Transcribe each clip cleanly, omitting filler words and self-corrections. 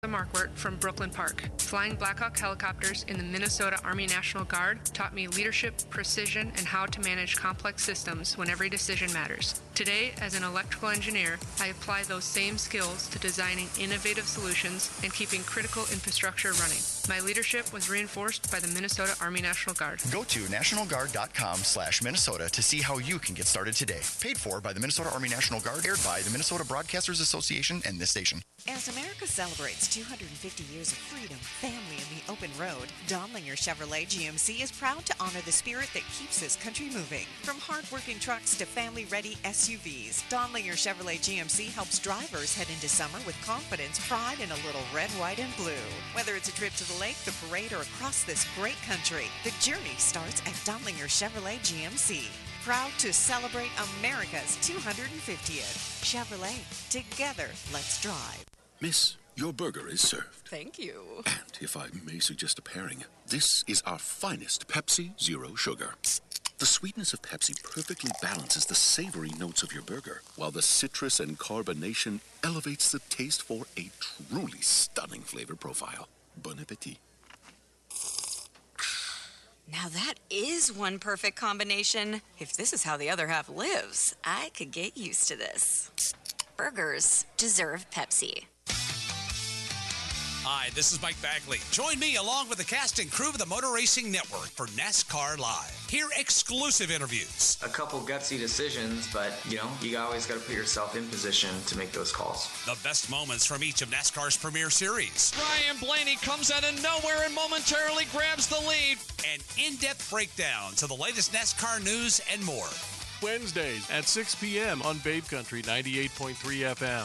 Markwart from Brooklyn Park. Flying Blackhawk helicopters in the Minnesota Army National Guard taught me leadership, precision, and how to manage complex systems when every decision matters. Today, as an electrical engineer, I apply those same skills to designing innovative solutions and keeping critical infrastructure running. My leadership was reinforced by the Minnesota Army National Guard. Go to nationalguard.com/Minnesota to see how you can get started today. Paid for by the Minnesota Army National Guard, aired by the Minnesota Broadcasters Association and this station. As America celebrates 250 years of freedom, family, and the open road, Donlinger Chevrolet GMC is proud to honor the spirit that keeps this country moving. From hard-working trucks to family-ready SUVs, Donlinger Chevrolet GMC helps drivers head into summer with confidence, pride, and a little red, white, and blue. Whether it's a trip to the lake, the parade, or across this great country, the journey starts at Donlinger Chevrolet GMC. Proud to celebrate America's 250th. Chevrolet. Together, let's drive. Miss, your burger is served. Thank you. And if I may suggest a pairing, this is our finest Pepsi Zero Sugar. The sweetness of Pepsi perfectly balances the savory notes of your burger, while the citrus and carbonation elevates the taste for a truly stunning flavor profile. Bon appetit. Now that is one perfect combination. If this is how the other half lives, I could get used to this. Burgers deserve Pepsi. Hi, this is Mike Bagley. Join me along with the cast and crew of the Motor Racing Network for NASCAR Live. Hear exclusive interviews. A couple gutsy decisions, but, you always got to put yourself in position to make those calls. The best moments from each of NASCAR's premier series. Ryan Blaney comes out of nowhere and momentarily grabs the lead. And in-depth breakdowns of the latest NASCAR news and more. Wednesdays at 6 p.m. on Babe Country 98.3 FM.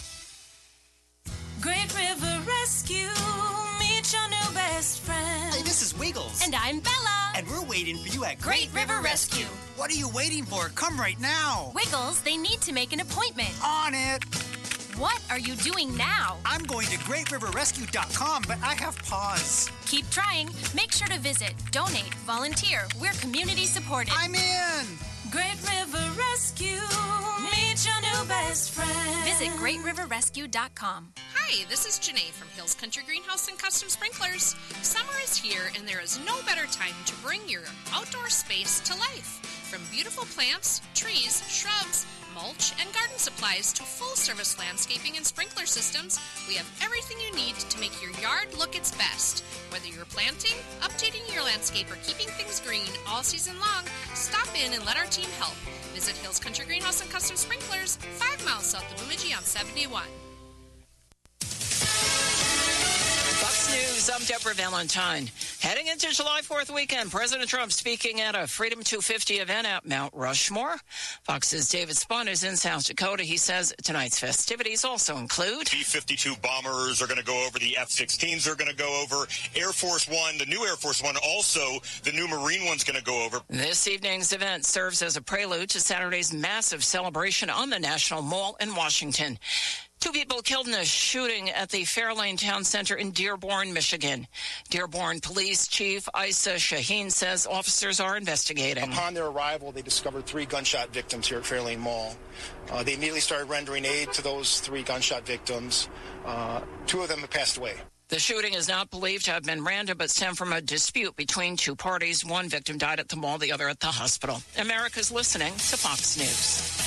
Great River Rescue, meet your new best friend. Hey, this is Wiggles. And I'm Bella. And we're waiting for you at Great River Rescue. What are you waiting for? Come right now. Wiggles, they need to make an appointment. On it. What are you doing now? I'm going to GreatRiverRescue.com, but I have pause. Keep trying. Make sure to visit, donate, volunteer. We're community supported. I'm in. Great River Rescue, meet your new best friend. Visit GreatRiverRescue.com. Hi, this is Janae from Hills Country Greenhouse and Custom Sprinklers. Summer is here, and there is no better time to bring your outdoor space to life. From beautiful plants, trees, shrubs, mulch, and garden supplies to full-service landscaping and sprinkler systems, we have everything you need to make your yard look its best. Whether you're planting, updating your landscape, or keeping things green all season long, stop in and let our team help. Visit Hills Country Greenhouse and Custom Sprinklers, 5 miles south of Bemidji on 71. Fox News, I'm Deborah Valentine. Heading into July 4th weekend, President Trump speaking at a Freedom 250 event at Mount Rushmore. Fox's David Spahn is in South Dakota. He says tonight's festivities also include B-52 bombers are going to go over. The F-16s are going to go over. Air Force One, the new Air Force One, also the new Marine one's going to go over. This evening's event serves as a prelude to Saturday's massive celebration on the National Mall in Washington. 2 people killed in a shooting at the Fairlane Town Center in Dearborn, Michigan. Dearborn Police Chief Isa Shaheen says officers are investigating. Upon their arrival, they discovered 3 gunshot victims here at Fairlane Mall. They immediately started rendering aid to those 3 gunshot victims. 2 of them have passed away. The shooting is not believed to have been random, but stemmed from a dispute between 2 parties. One victim died at the mall, the other at the hospital. America's listening to Fox News.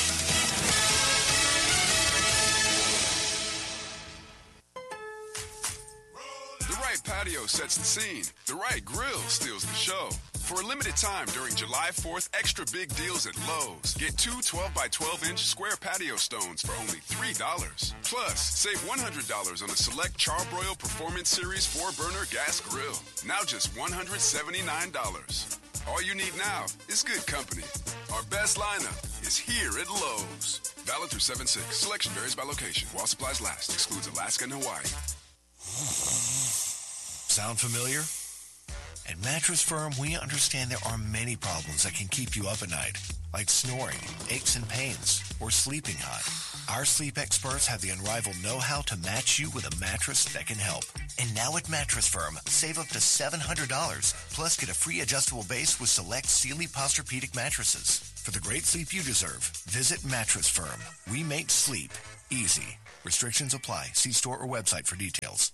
The right patio sets the scene. The right grill steals the show. For a limited time during July 4th, extra big deals at Lowe's. Get 2 12-by-12-inch square patio stones for only $3. Plus, save $100 on a select Charbroil Performance Series 4-burner gas grill. Now just $179. All you need now is good company. Our best lineup is here at Lowe's. Valid through 7/6. Selection varies by location. While supplies last. Excludes Alaska and Hawaii. Sound familiar? At Mattress Firm, we understand there are many problems that can keep you up at night, like snoring, aches and pains, or sleeping hot. Our sleep experts have the unrivaled know-how to match you with a mattress that can help. And now at Mattress Firm, save up to $700, plus get a free adjustable base with select Sealy Posturepedic mattresses. For the great sleep you deserve, visit Mattress Firm. We make sleep easy. Restrictions apply. See store or website for details.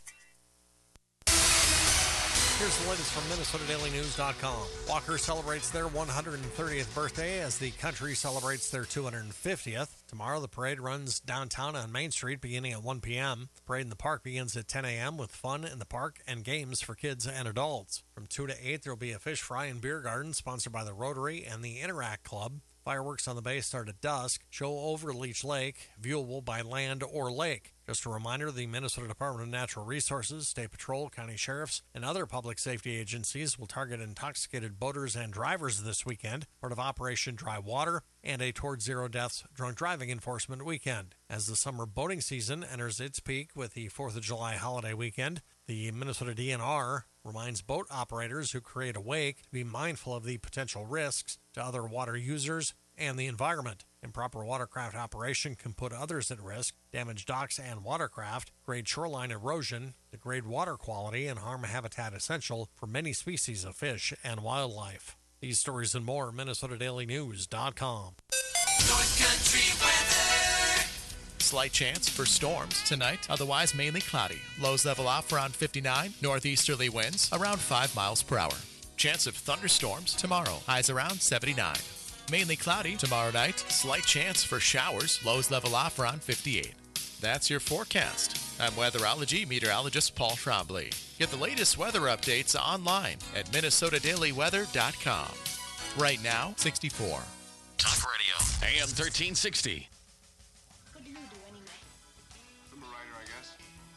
Here's the latest from MinnesotaDailyNews.com. Walker celebrates their 130th birthday as the country celebrates their 250th. Tomorrow, the parade runs downtown on Main Street beginning at 1 p.m. The parade in the park begins at 10 a.m. with fun in the park and games for kids and adults. From 2 to 8, there will be a fish fry and beer garden sponsored by the Rotary and the Interact Club. Fireworks on the bay start at dusk. Show over Leech Lake, viewable by land or lake. Just a reminder, the Minnesota Department of Natural Resources, State Patrol, county sheriffs, and other public safety agencies will target intoxicated boaters and drivers this weekend, part of Operation Dry Water and a Towards Zero Deaths drunk driving enforcement weekend. As the summer boating season enters its peak with the 4th of July holiday weekend, the Minnesota DNR reminds boat operators who create a wake to be mindful of the potential risks to other water users and the environment. Improper watercraft operation can put others at risk, damage docks and watercraft, create shoreline erosion, degrade water quality, and harm habitat essential for many species of fish and wildlife. These stories and more at MinnesotaDailyNews.com. North Country weather. Slight chance for storms tonight, otherwise mainly cloudy. Lows level off around 59, northeasterly winds around 5 miles per hour. Chance of thunderstorms tomorrow, highs around 79. Mainly cloudy tomorrow night, slight chance for showers, lows level off around 58. That's your forecast. I'm weatherology meteorologist Paul Trombley. Get the latest weather updates online at MinnesotaDailyWeather.com. Right now, 64. Talk Radio, AM 1360. What do you do anyway? I'm a writer, I guess.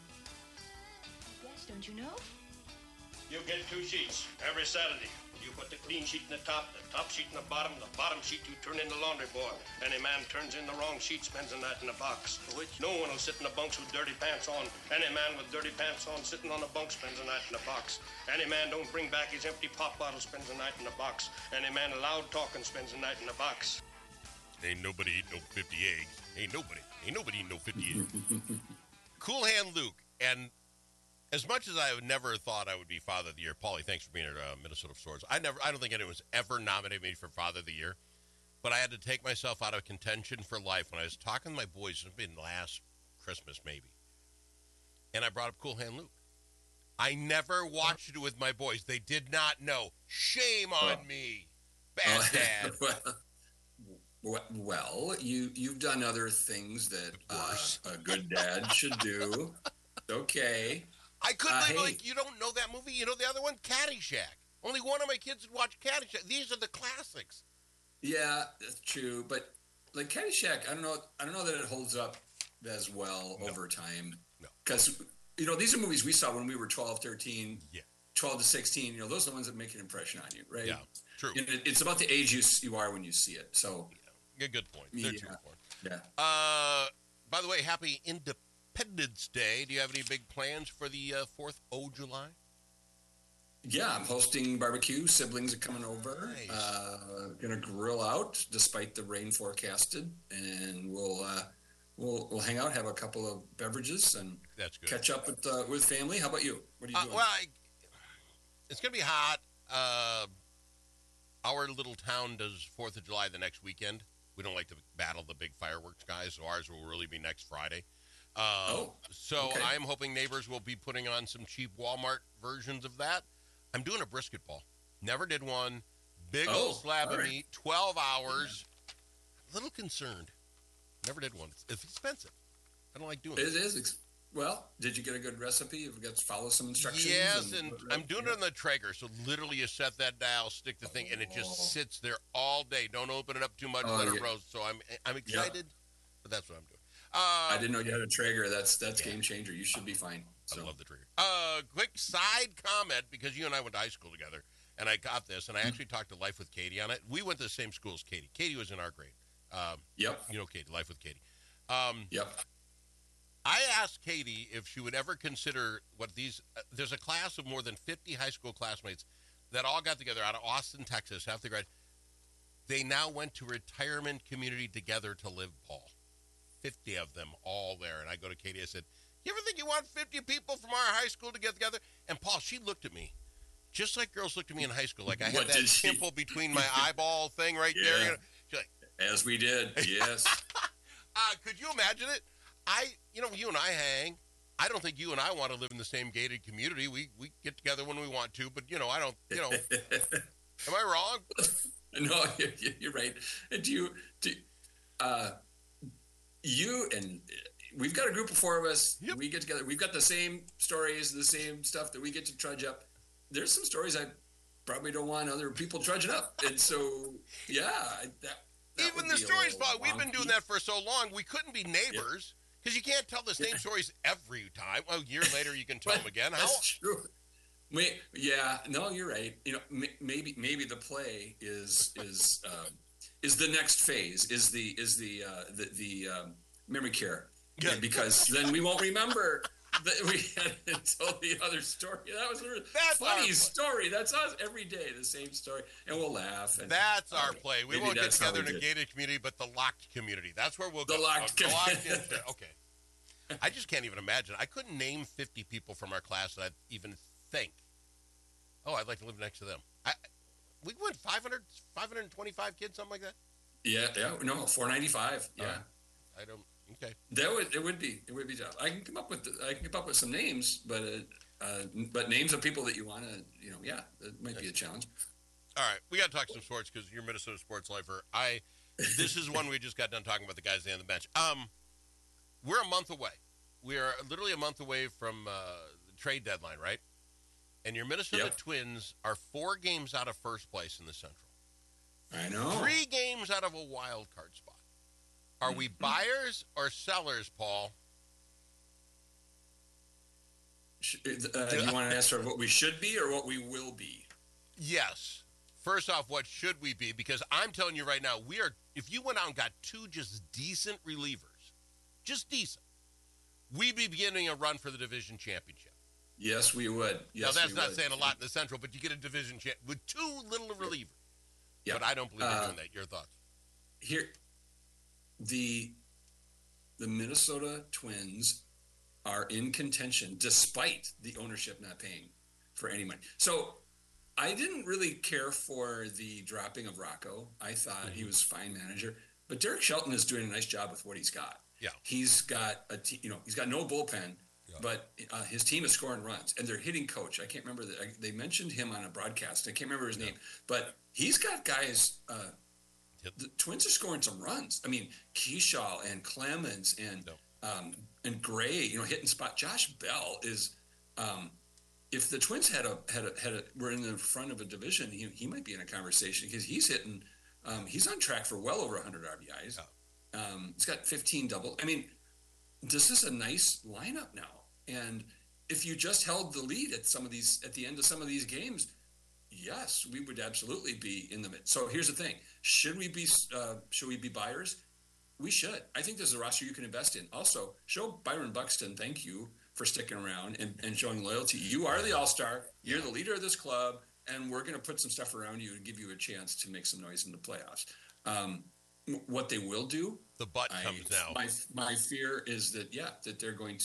Yes, don't you know? You get 2 sheets every Saturday. You put the clean sheet in the top sheet in the bottom sheet you turn in the laundry boy. Any man turns in the wrong sheet spends the night in the box. For which no one will sit in the bunks with dirty pants on. Any man with dirty pants on sitting on the bunk spends the night in the box. Any man don't bring back his empty pop bottle spends the night in the box. Any man loud talking spends the night in the box. Ain't nobody eat no 50 eggs. Ain't nobody eat no 50 eggs. Cool Hand Luke, and as much as I never thought I would be Father of the Year, Paulie, thanks for being at Minnesota Swords. I don't think anyone's ever nominated me for Father of the Year, but I had to take myself out of contention for life when I was talking to my boys. It's been last Christmas, maybe, and I brought up Cool Hand Luke. I never watched it with my boys. They did not know. Shame on me, bad dad. Well, you've done other things that a good dad should do. Okay. I couldn't believe, you don't know that movie? You know the other one? Caddyshack. Only one of my kids would watch Caddyshack. These are the classics. Yeah, that's true. But like Caddyshack, I don't know that it holds up as well over time. No. Because, these are movies we saw when we were 12, 13, 12 to 16. Those are the ones that make an impression on you, right? Yeah, true. It's about the age you are when you see it. So, yeah, good point. They're too important. Yeah. By the way, happy Independence Day. Do you have any big plans for the 4th of July? Yeah, I'm hosting barbecue. Siblings are coming over. Nice. Gonna grill out despite the rain forecasted, and we'll hang out, have a couple of beverages, and that's good. Catch up with family. How about you? What are you doing? Well, it's gonna be hot. Our little town does 4th of July the next weekend. We don't like to battle the big fireworks guys, so ours will really be next Friday. Okay. I'm hoping neighbors will be putting on some cheap Walmart versions of that. I'm doing a brisket ball. Never did one. Big old slab of meat, 12 hours. I'm a little concerned. Never did one. It's expensive. I don't like doing it. It is. Well, did you get a good recipe? You've got to follow some instructions? Yes, and I'm doing it on the Traeger. So literally you set that dial, stick the thing, and it just sits there all day. Don't open it up too much, let it roast. So I'm excited, but that's what I'm doing. I didn't know you had a Traeger. That's game changer. You should be fine. So. I love the Traeger. Quick side comment, because you and I went to high school together, and I got this, and I actually talked to Life with Katie on it. We went to the same school as Katie. Katie was in our grade. Yep. You know Katie, Life with Katie. Yep. I asked Katie if she would ever consider what these there's a class of more than 50 high school classmates that all got together out of Austin, Texas, after they graduated. They now went to retirement community together to live, Paul. 50 of them all there. And I go to Katie, I said, you ever think you want 50 people from our high school to get together? And Paul, she looked at me just like girls looked at me in high school. Like I had that pimple between my eyeball thing right there. She's like, as we did, yes. Could you imagine it? you and I hang. I don't think you and I want to live in the same gated community. We get together when we want to, but I don't. Am I wrong? No, you're right. You and we've got a group of four of us. Yep. We get together. We've got the same stories, the same stuff that we get to trudge up. There's some stories I probably don't want other people trudging up, and so even the stories, Bob. We've been doing that for so long. We couldn't be neighbors because you can't tell the same stories every time. Well, a year later you can tell them again. That's true. No, you're right. Maybe the play is the next phase. Is the memory care? Yeah. Because then we won't remember that we had told the other story. That was a funny story. That's us every day, the same story, and we'll laugh. And, that's our play. We won't get together in a gated community, but the locked community. That's where we'll go. The locked community. Okay. I just can't even imagine. I couldn't name 50 people from our class that I'd even think, I'd like to live next to them. We went 525 kids, something like that? Yeah, 495. Yeah. I don't. Okay. It would be tough. I can come up with some names, but names of people that you want to, that might be a challenge. All right, we got to talk some sports because you're Minnesota sports lifer. This is one we just got done talking about the guys on the bench. We're a month away. We are literally a month away from the trade deadline, right? And your Minnesota Twins are 4 games out of first place in the Central. I know. 3 games out of a wild card spot. Are we buyers or sellers, Paul? Do you want to answer what we should be or what we will be? Yes. First off, what should we be? Because I'm telling you right now, if you went out and got 2 just decent relievers, just decent, we'd be beginning a run for the division championship. Yes, we would. Yes, now, that's not saying a lot in the Central, but you get a division champ with 2 little relievers. Yeah. But I don't believe they're doing that. Your thoughts? Here, the Minnesota Twins are in contention despite the ownership not paying for any money. So I didn't really care for the dropping of Rocco. I thought he was a fine manager, but Derek Shelton is doing a nice job with what he's got. Yeah, he's got he's got no bullpen, but his team is scoring runs, and they're hitting coach. I can't remember that. They mentioned him on a broadcast. I can't remember his name, but he's got guys. The Twins are scoring some runs. I mean, Keyshaw and Clemens and Gray, hitting spot. Josh Bell is. If the Twins were in the front of a division, he might be in a conversation because he's hitting. He's on track for well over 100 RBIs. He's got 15 doubles. I mean, this is a nice lineup now. And if you just held the lead at the end of some of these games, yes, we would absolutely be in the mid. So here's the thing: should we be buyers? We should. I think there's a roster you can invest in. Also, show Byron Buxton thank you for sticking around and showing loyalty. You are the all-star. You're the leader of this club, and we're going to put some stuff around you and give you a chance to make some noise in the playoffs. What they will do, the butt comes now. My fear is that that they're going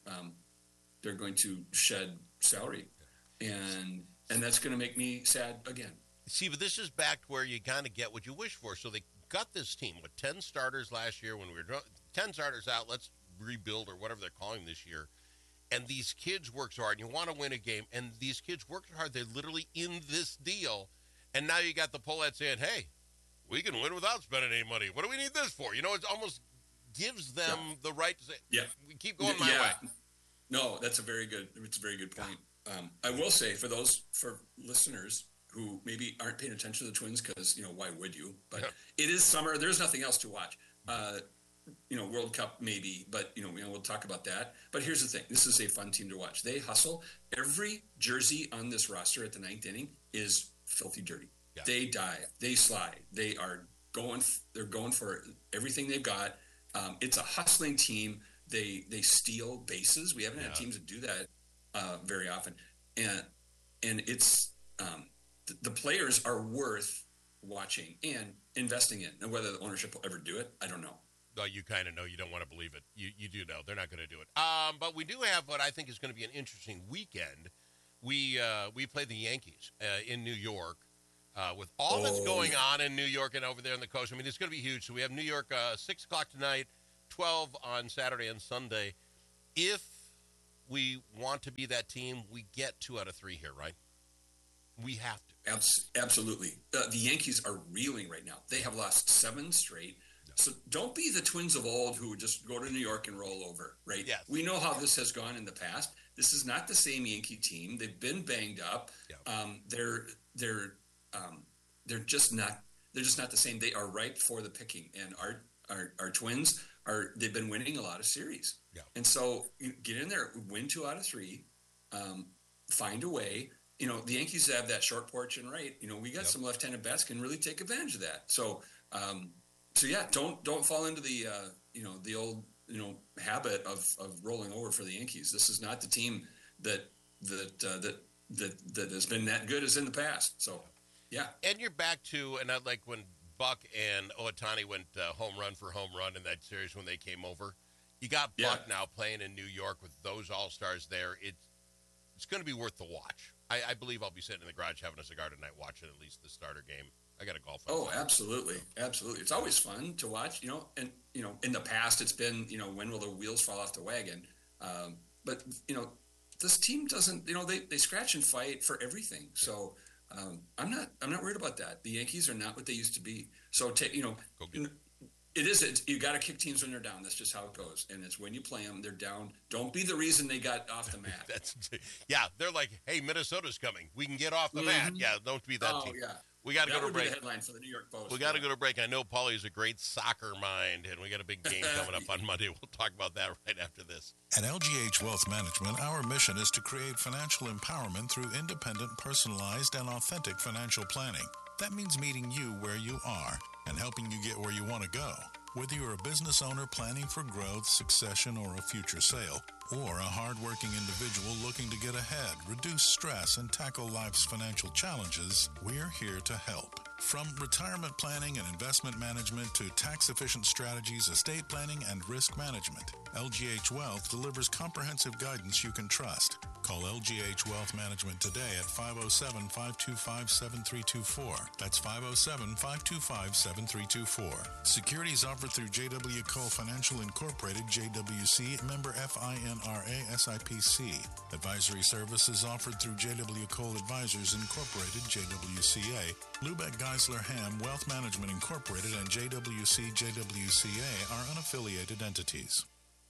to shed salary, and that's going to make me sad again. See, but this is back where you kind of get what you wish for. So they got this team with 10 starters last year when we were 10 starters out. Let's rebuild or whatever they're calling this year. And these kids work so hard. And you want to win a game, and these kids work hard. They're literally in this deal. And now you got the Pohlad saying, "Hey, we can win without spending any money. What do we need this for?" It almost gives them the right to say, we keep going my way. No, it's a very good point. I will say for listeners who maybe aren't paying attention to the Twins because, why would you? But it is summer. There's nothing else to watch. World Cup maybe, but, we'll talk about that. But here's the thing. This is a fun team to watch. They hustle. Every jersey on this roster at the 9th inning is filthy dirty. Yeah. They dive. They slide. They're going for everything they've got. It's a hustling team. They steal bases. We haven't had teams that do that very often. And it's the players are worth watching and investing in. And whether the ownership will ever do it, I don't know. Well, you kind of know. You don't want to believe it. You do know. They're not going to do it. But we do have what I think is going to be an interesting weekend. We play the Yankees in New York with all that's going on in New York and over there on the coast. I mean, it's going to be huge. So we have New York 6 o'clock tonight. 12 on Saturday and Sunday. If we want to be that team, we get 2 out of 3 here, right? We have to. Absolutely. The Yankees are reeling right now. They have lost 7 straight. So don't be the Twins of old who would just go to New York and roll over, right? Yes. We know how this has gone in the past. This is not the same Yankee team. They've been banged up. They're just not the same. They are ripe for the picking. And our Twins they've been winning a lot of series. Yeah. And so you get in there, win 2 out of 3, find a way. The Yankees have that short porch and right. We got some left-handed bats can really take advantage of that. So don't fall into the the old habit of rolling over for the Yankees. This is not the team that has been that good as in the past. So yeah, and you're back to and I like when Buck and Ohtani went home run for home run in that series when they came over. You got Buck now playing in New York with those all-stars there. It's going to be worth the watch. I believe I'll be sitting in the garage having a cigar tonight watching at least the starter game. I got a golf. Oh, absolutely. Absolutely. It's always fun to watch, and, in the past it's been, when will the wheels fall off the wagon? But, this team doesn't, they scratch and fight for everything. So I'm not worried about that. The Yankees are not what they used to be. So, you got to kick teams when they're down. That's just how it goes. And it's when you play them, they're down. Don't be the reason they got off the mat. They're like, hey, Minnesota's coming. We can get off the mat. Yeah, don't be that team. Yeah. We got to go to break. Be the headline for the New York Post. We got to go to break. I know Paulie's a great soccer mind, and we got a big game coming up on Monday. We'll talk about that right after this. At LGH Wealth Management, our mission is to create financial empowerment through independent, personalized, and authentic financial planning. That means meeting you where you are and helping you get where you want to go. Whether you're a business owner planning for growth, succession, or a future sale, or a hardworking individual looking to get ahead, reduce stress, and tackle life's financial challenges, we're here to help. From retirement planning and investment management to tax-efficient strategies, estate planning, and risk management, LGH Wealth delivers comprehensive guidance you can trust. Call LGH Wealth Management today at 507-525-7324. That's 507-525-7324. Securities offered through J.W. Cole Financial Incorporated, JWC, member FINRA SIPC. Advisory services offered through J.W. Cole Advisors Incorporated, JWCA. Lubeck Geisler Ham Wealth Management Incorporated and JWC JWCA are unaffiliated entities.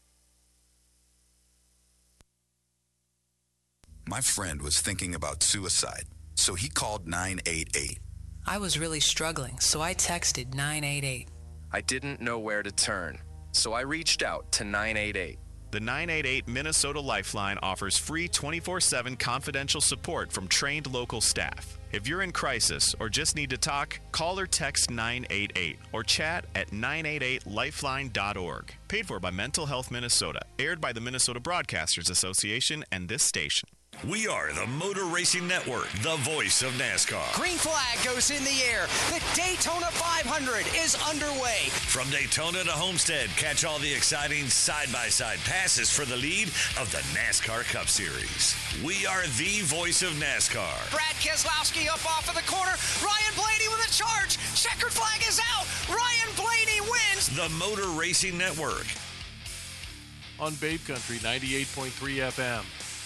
My friend was thinking about suicide, so he called 988. I was really struggling, so I texted 988. I didn't know where to turn, so I reached out to 988. The 988 Minnesota Lifeline offers free 24/7 confidential support from trained local staff. If you're in crisis or just need to talk, call or text 988 or chat at 988lifeline.org. Paid for by Mental Health Minnesota. Aired by the Minnesota Broadcasters Association and this station. We are the Motor Racing Network, the voice of NASCAR. Green flag goes in the air. The Daytona 500 is underway. From Daytona to Homestead, catch all the exciting side-by-side passes for the lead of the NASCAR Cup Series. We are the voice of NASCAR. Brad Keselowski up off of the corner. Ryan Blaney with a charge. Checkered flag is out. Ryan Blaney wins. The Motor Racing Network. On Babe Country 98.3 FM.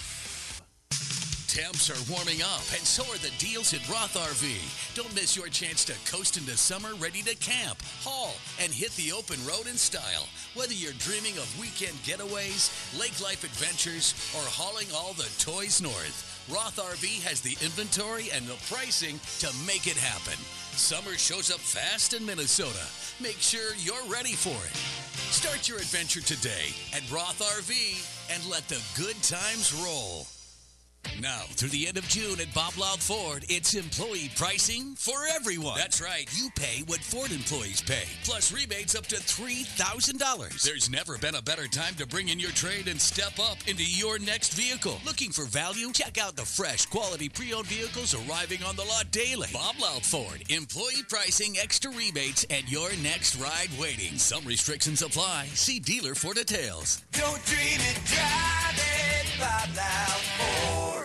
Temps are warming up, and so are the deals at Roth RV. Don't miss your chance to coast into summer ready to camp, haul, and hit the open road in style. Whether you're dreaming of weekend getaways, lake life adventures, or hauling all the toys north, Roth RV has the inventory and the pricing to make it happen. Summer shows up fast in Minnesota. Make sure you're ready for it. Start your adventure today at Roth RV and let the good times roll. Now, through the end of June at Bob Loud Ford, it's employee pricing for everyone. That's right. You pay what Ford employees pay, plus rebates up to $3,000. There's never been a better time to bring in your trade and step up into your next vehicle. Looking for value? Check out the fresh, quality pre-owned vehicles arriving on the lot daily. Bob Loud Ford. Employee pricing, extra rebates, and your next ride waiting. Some restrictions apply. See dealer for details. Don't dream it, drive it, Bob Loud Ford. When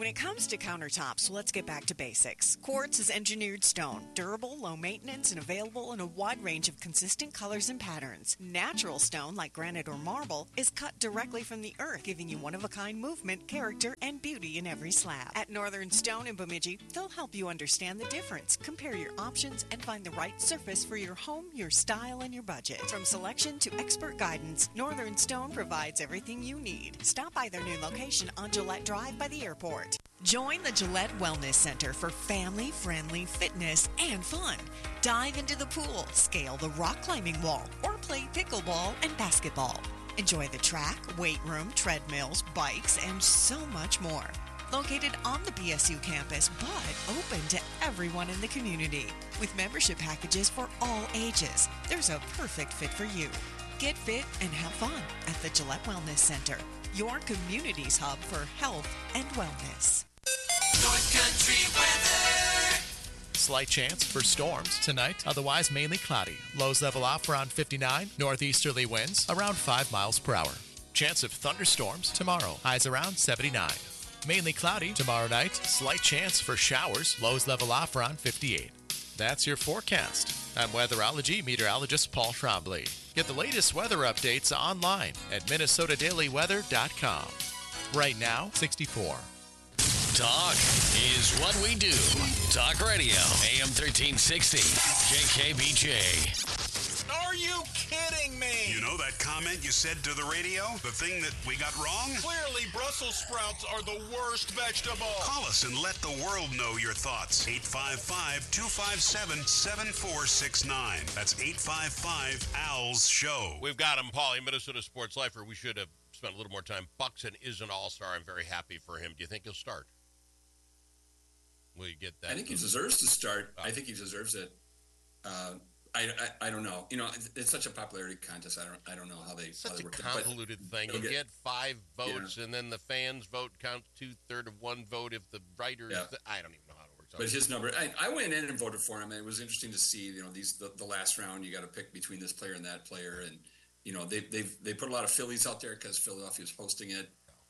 When it comes to countertops, let's get back to basics. Quartz is engineered stone, durable, low maintenance, and available in a wide range of consistent colors and patterns. Natural stone, like granite or marble, is cut directly from the earth, giving you one-of-a-kind movement, character, and beauty in every slab. At Northern Stone in Bemidji, they'll help you understand the difference, compare your options, and find the right surface for your home, your style, and your budget. From selection to expert guidance, Northern Stone provides everything you need. Stop by their new location on Gillette Drive by the airport. Join the Gillette Wellness Center for family-friendly fitness and fun. Dive into the pool, scale the rock climbing wall, or play pickleball and basketball. Enjoy the track, weight room, treadmills, bikes, and so much more. Located on the BSU campus, but open to everyone in the community. With membership packages for all ages, there's a perfect fit for you. Get fit and have fun at the Gillette Wellness Center, your community's hub for health and wellness. North Country weather. Slight chance for storms tonight, otherwise mainly cloudy. Lows level off around 59, northeasterly winds around 5 miles per hour. Chance of thunderstorms tomorrow, highs around 79. Mainly cloudy tomorrow night, slight chance for showers, lows level off around 58. That's your forecast. I'm weatherology meteorologist Paul Trombley. Get the latest weather updates online at minnesotadailyweather.com. Right now, 64. Talk is what we do. Talk Radio, AM 1360, KKBJ. Are you kidding me? You know that comment you said to the radio? The thing that we got wrong? Clearly, Brussels sprouts are the worst vegetable. Call us and let the world know your thoughts. 855-257-7469. That's 855-ALS-SHOW. We've got him, Paulie, Minnesota Sports Lifer. We should have spent a little more time. Buxton is an all-star. I'm very happy for him. Do you think he'll start? Will you get that? I think he deserves to start. I think he deserves it. I don't know. You know, it's such a popularity contest. I don't know how they Such a work convoluted thing. You get 5 votes, and then the fans vote counts 2/3 of one vote if the writers. Yeah. I don't even know how it works. But his number, I went in and voted for him, and it was interesting to see. You know, the last round, you got to pick between this player and that player, and you know they put a lot of Phillies out there because Philadelphia's hosting it.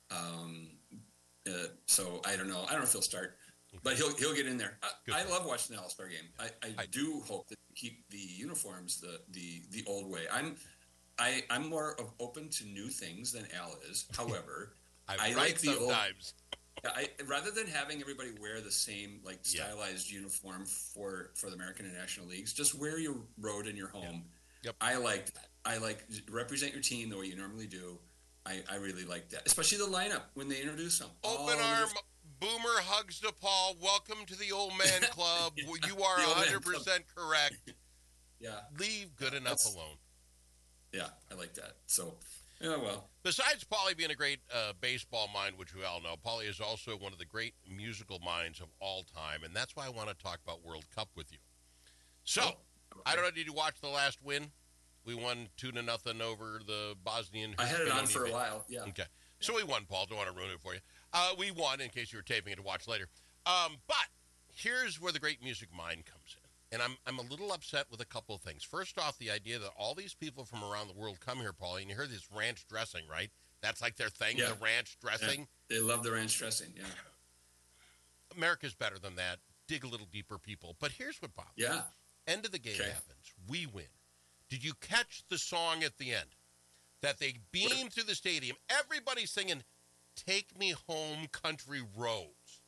So I don't know. I don't know if he'll start. But he'll get in there. I love watching the All-Star game. I do hope that they keep the uniforms the old way. I'm more open to new things than Al is. However, I like the sometimes. rather than having everybody wear the same stylized uniform for the American and National Leagues, just wear your road and your home. Yep. I like that. I like represent your team the way you normally do. I really like that, especially the lineup when they introduce them. Open arm. Boomer hugs DePaul. Welcome to the old man club. You are 100% correct. Yeah. Leave good enough alone. Yeah, I like that. So, yeah, well. Besides Paulie being a great baseball mind, which we all know, Paulie is also one of the great musical minds of all time, and that's why I want to talk about World Cup with you. So, I don't know, did you watch the last win? We won 2-0 over the Bosnian. I had it on for a while, yeah. Okay. So we won, Paul. Don't want to ruin it for you. We won, in case you were taping it to watch later. But here's where the great music mind comes in. And I'm a little upset with a couple of things. First off, the idea that all these people from around the world come here, Paulie, and you heard this ranch dressing, right? That's like their thing, the ranch dressing. Yeah. They love the ranch dressing, yeah. America's better than that. Dig a little deeper, people. But here's what bothers me. Yeah. End of the game happens. We win. Did you catch the song at the end? That they beam through the stadium. Everybody's singing, "Take Me Home, Country Roads."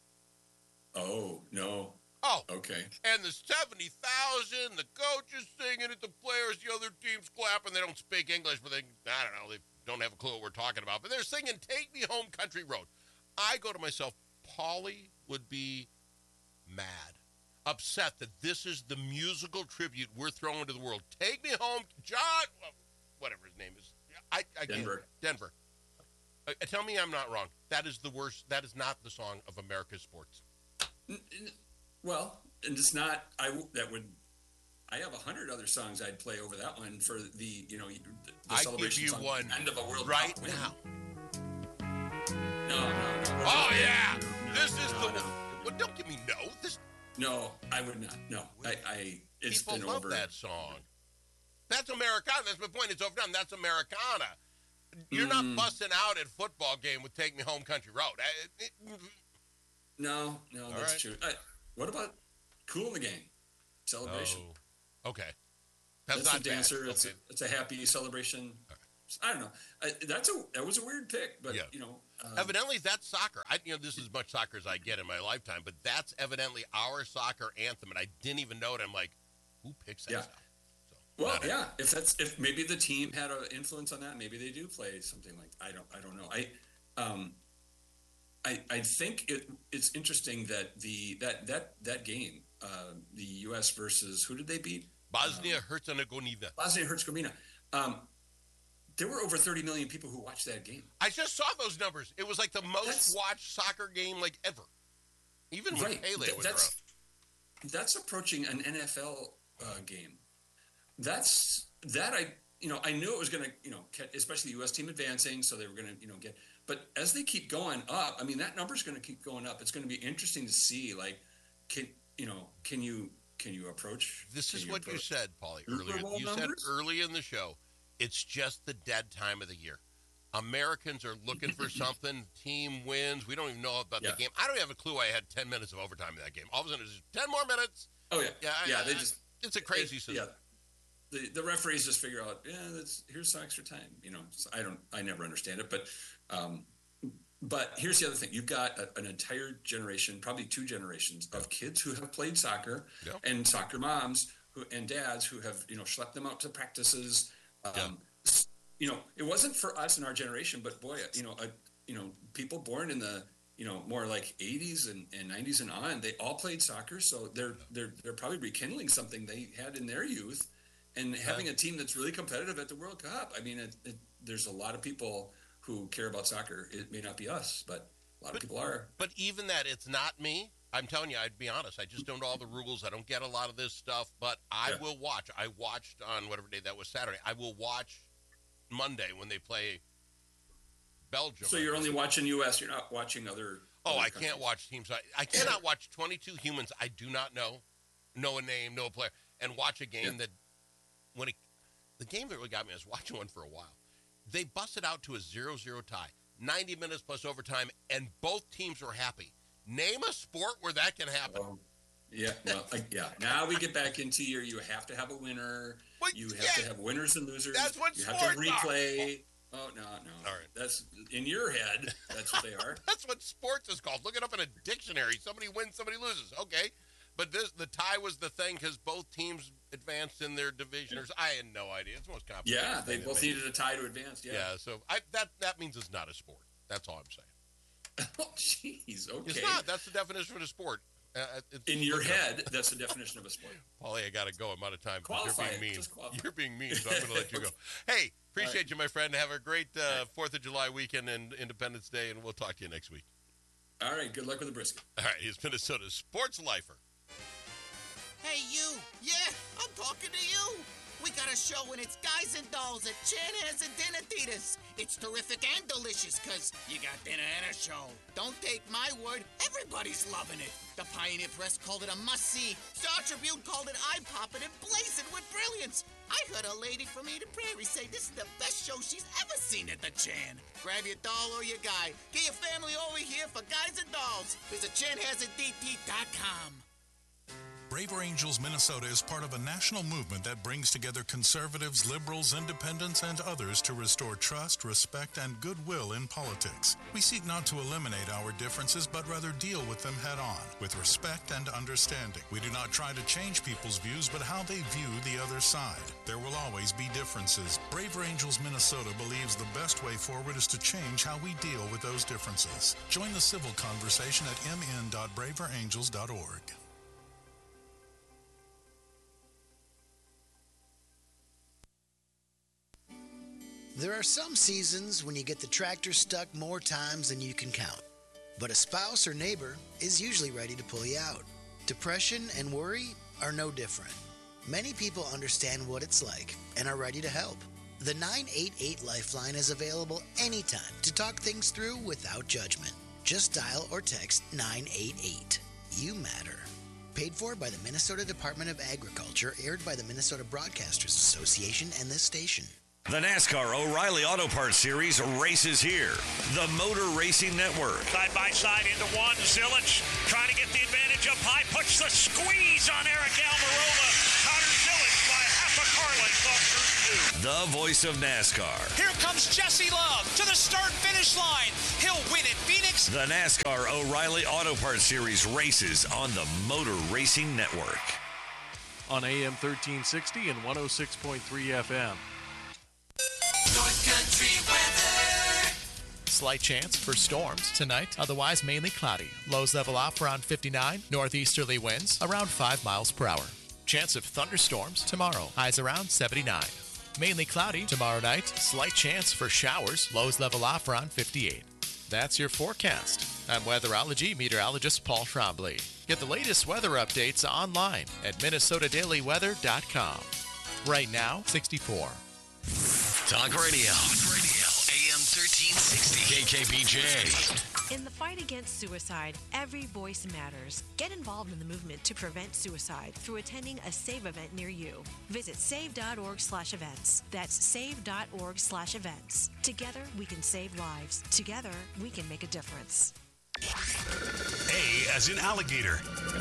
Oh, no. Oh. Okay. And the 70,000, the coaches singing it, the players, the other teams clapping. They don't speak English, but they don't have a clue what we're talking about. But they're singing, "Take Me Home, Country Road." I go to myself, Paulie would be mad, upset that this is the musical tribute we're throwing to the world. Take me home, John, whatever his name is. Denver. Tell me I'm not wrong. That is the worst. That is not the song of America's sports. Well, and it's not. I have 100 other songs I'd play over that one for the celebration song. One end of a World right Cup now. No. Oh yeah, this is the one. Well, don't give me no. No, I would not. No, it's people been love over. that song. That's Americana. That's my point. It's overdone. That's Americana. You're not busting out at football game with "Take Me Home, Country Road." No, that's true. What about Kool and the Gang celebration? Oh, okay. That's not a dancer. Bad. It's a happy celebration. I don't know. That was a weird pick, but evidently that's soccer. This is as much soccer as I get in my lifetime, but that's evidently our soccer anthem, and I didn't even know it. I'm like, who picks that stuff? So, well, yeah. If maybe the team had an influence on that, maybe they do play something like I don't know. I think it's interesting that that game, the U.S. versus who did they beat? Bosnia-Herzegovina. Bosnia-Herzegovina. There were over 30 million people who watched that game. I just saw those numbers. It was like the most watched soccer game ever. Even when Pele was around. That's approaching an NFL game. I knew it was going to, especially the U.S. team advancing, so they were going to, get. But as they keep going up, that number's going to keep going up. It's going to be interesting to see, can you approach? This is what you said, Paulie, earlier. You said early in the show, it's just the dead time of the year. Americans are looking for something. Team wins. We don't even know about the game. I don't have a clue. I had 10 minutes of overtime in that game. All of a sudden, it's 10 more minutes. Oh yeah, it's a crazy system. Yeah, the referees just figure out. Here's some extra time. I never understand it, but here's the other thing. You've got an entire generation, probably 2 generations of kids who have played soccer, and soccer moms and dads who have schlepped them out to practices. It wasn't for us in our generation, but boy, people born in the more like 80s and 90s and on, they all played soccer, so they're probably rekindling something they had in their youth, and having a team that's really competitive at the World Cup. There's a lot of people who care about soccer. It may not be us, but a lot of people are. But even that, it's not me. I'm telling you, I'd be honest. I just don't know all the rules. I don't get a lot of this stuff, but I will watch. I watched on whatever day that was, Saturday. I will watch Monday when they play Belgium. So you're only watching U.S. You're not watching other. I can't watch teams. I cannot watch 22 humans I do not know a name, know a player, and watch a game that the game that really got me. I was watching one for a while. They busted out to a 0-0 tie, 90 minutes plus overtime, and both teams were happy. Name a sport where that can happen. Now we get back into you have to have a winner. You have to have winners and losers. That's what you sports have to replay. Are. Oh, no. All right. That's in your head. That's what they are. That's what sports is called. Look it up in a dictionary. Somebody wins, somebody loses. Okay. But the tie was the thing because both teams advanced in their division. I had no idea. It's the most complicated. Yeah, they both needed a tie to advance. Yeah. So that means it's not a sport. That's all I'm saying. Oh, jeez. Okay. It's not. That's the definition of a sport. In your head, that's the definition of a sport. Paulie, I got to go. I'm out of time. Qualify. You're being mean. You're being mean, so I'm going to let you go. Hey, appreciate you, my friend. Have a great 4th of July weekend and Independence Day, and we'll talk to you next week. All right. Good luck with the brisket. All right. He's Minnesota's sports lifer. Hey, you. Yeah, I'm talking to you. We got a show and it's Guys and Dolls at Chanhassen and Dinner-Theaters. It's terrific and delicious because you got dinner and a show. Don't take my word, everybody's loving it. The Pioneer Press called it a must-see. Star Tribune called it eye-popping and blazing with brilliance. I heard a lady from Eden Prairie say this is the best show she's ever seen at the Chan. Grab your doll or your guy. Get your family over here for Guys and Dolls. Visit ChanhassenDT.com. Braver Angels Minnesota is part of a national movement that brings together conservatives, liberals, independents, and others to restore trust, respect, and goodwill in politics. We seek not to eliminate our differences, but rather deal with them head on, with respect and understanding. We do not try to change people's views, but how they view the other side. There will always be differences. Braver Angels Minnesota believes the best way forward is to change how we deal with those differences. Join the civil conversation at mn.braverangels.org. There are some seasons when you get the tractor stuck more times than you can count. But a spouse or neighbor is usually ready to pull you out. Depression and worry are no different. Many people understand what it's like and are ready to help. The 988 Lifeline is available anytime to talk things through without judgment. Just dial or text 988. You matter. Paid for by the Minnesota Department of Agriculture, aired by the Minnesota Broadcasters Association and this station. The NASCAR O'Reilly Auto Parts Series races here. The Motor Racing Network. Side by side into one. Zilich trying to get the advantage up high. Puts the squeeze on Eric Almirola. Connor Zilich by half a car length off turn 2. The voice of NASCAR. Here comes Jesse Love to the start-finish line. He'll win at Phoenix. The NASCAR O'Reilly Auto Parts Series races on the Motor Racing Network. On AM 1360 and 106.3 FM. North Country weather. Slight chance for storms tonight, otherwise mainly cloudy. Lows level off around 59. Northeasterly winds around 5 miles per hour. Chance of thunderstorms tomorrow. Highs around 79. Mainly cloudy tomorrow night. Slight chance for showers. Lows level off around 58. That's your forecast. I'm weatherology meteorologist Paul Trombley. Get the latest weather updates online at minnesotadailyweather.com. Right now, 64. Talk radio. AM 1360. KKBJ. In the fight against suicide, every voice matters. Get involved in the movement to prevent suicide through attending a SAVE event near you. Visit save.org/events. That's save.org/events. Together, we can save lives. Together, we can make a difference. A as in alligator.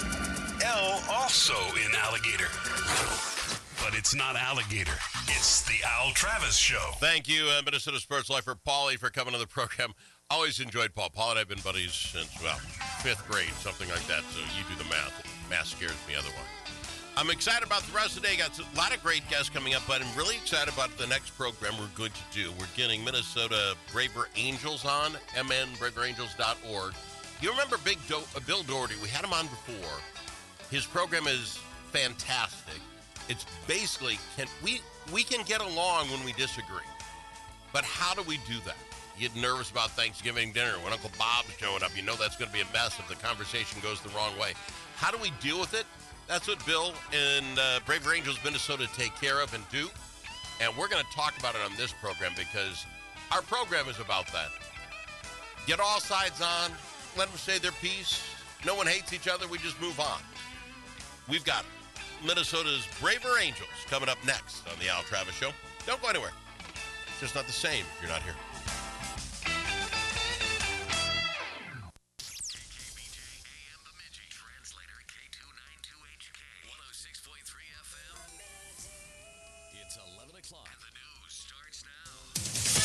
L also in alligator. But it's not alligator. It's the Al Travis Show. Thank you, Minnesota Sports Lifer Paulie, for coming on the program. Always enjoyed Paul. Paul and I have been buddies since, well, 5th grade, something like that. So you do the math. Math scares me otherwise. I'm excited about the rest of the day. Got a lot of great guests coming up, but I'm really excited about the next program we're going to do. We're getting Minnesota Braver Angels on, mnbraverangels.org. You remember Bill Doherty? We had him on before. His program is fantastic. It's basically, we can get along when we disagree. But how do we do that? You get nervous about Thanksgiving dinner. When Uncle Bob's showing up, you know that's going to be a mess if the conversation goes the wrong way. How do we deal with it? That's what Bill and Braver Angels Minnesota take care of and do. And we're going to talk about it on this program because our program is about that. Get all sides on. Let them say their piece. No one hates each other. We just move on. We've got Minnesota's Braver Angels coming up next on the Al Travis Show. Don't go anywhere. It's just not the same if you're not here. It's 11 o'clock. The news starts now.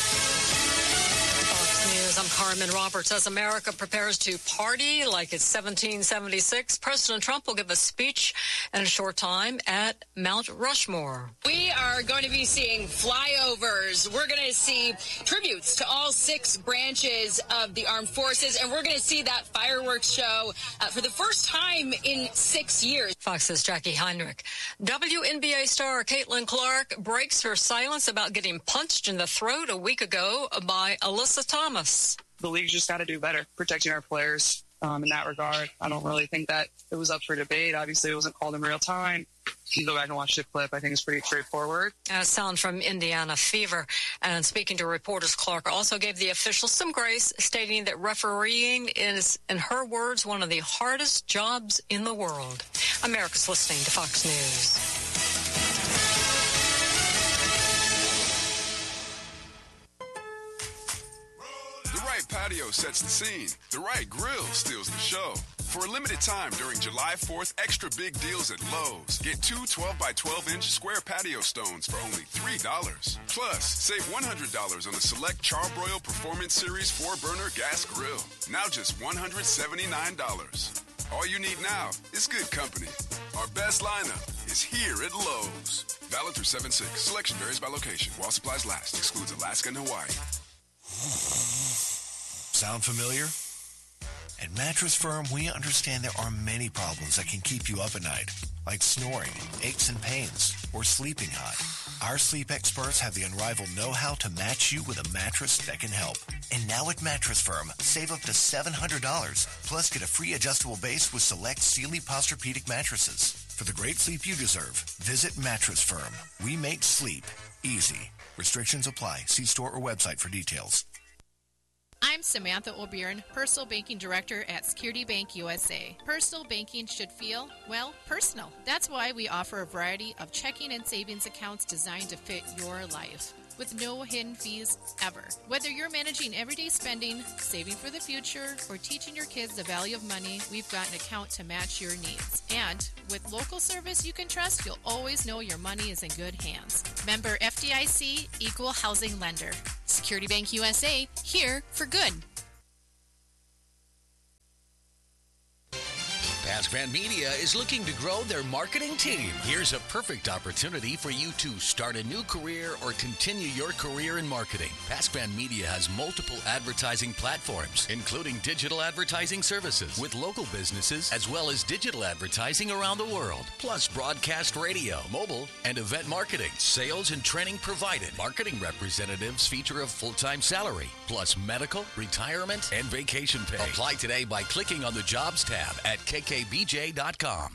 Fox News, I'm Carmen Roberts. As America prepares to party like it's 1776, President Trump will give a speech in a short time at Mount Rushmore. We are going to be seeing flyovers. We're going to see tributes to all 6 branches of the armed forces, and we're going to see that fireworks show for the first time in 6 years. Fox's Jackie Heinrich. WNBA star Caitlin Clark breaks her silence about getting punched in the throat a week ago by Alyssa Thomas. The league's just got to do better protecting our players in that regard. I don't really think that it was up for debate. Obviously, it wasn't called in real time. If you go back and watch the clip, I think it's pretty straightforward. Sound from Indiana Fever. And speaking to reporters, Clark also gave the officials some grace, stating that refereeing is, in her words, one of the hardest jobs in the world. America's listening to Fox News. The right patio sets the scene. The right grill steals the show. For a limited time during July 4th, extra big deals at Lowe's. Get 2 12-by-12-inch square patio stones for only $3. Plus, save $100 on the select Charbroil Performance Series 4-burner gas grill. Now just $179. All you need now is good company. Our best lineup is here at Lowe's. Valid through 7/6. Selection varies by location. While supplies last. Excludes Alaska and Hawaii. Sound familiar? At Mattress Firm, we understand there are many problems that can keep you up at night, like snoring, aches and pains, or sleeping hot. Our sleep experts have the unrivaled know-how to match you with a mattress that can help. And now at Mattress Firm, save up to $700, plus get a free adjustable base with select Sealy Posturepedic mattresses. For the great sleep you deserve, visit Mattress Firm. We make sleep easy. Restrictions apply. See store or website for details. I'm Samantha O'Byrne, Personal Banking Director at Security Bank USA. Personal banking should feel, well, personal. That's why we offer a variety of checking and savings accounts designed to fit your life. with no hidden fees ever. Whether you're managing everyday spending, saving for the future, or teaching your kids the value of money, we've got an account to match your needs. And with local service you can trust, you'll always know your money is in good hands. Member FDIC, Equal Housing Lender. Security Bank USA, here for good. PaskVan Media is looking to grow their marketing team. Here's a perfect opportunity for you to start a new career or continue your career in marketing. PaskVan Media has multiple advertising platforms, including digital advertising services with local businesses, as well as digital advertising around the world, plus broadcast radio, mobile, and event marketing. Sales and training provided. Marketing representatives feature a full-time salary, plus medical, retirement, and vacation pay. Apply today by clicking on the Jobs tab at kkbj.com.